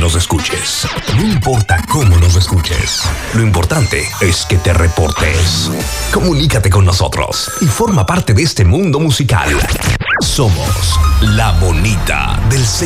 nos escuches. No importa cómo nos escuches. Lo importante es que te reportes. Comunícate con nosotros y forma parte de este mundo musical. Somos La Bonita del